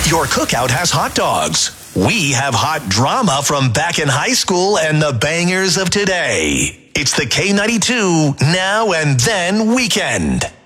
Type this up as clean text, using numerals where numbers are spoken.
Your cookout has hot dogs. We have hot drama from back in high school and the bangers of today. It's the K92 Now and Then Weekend.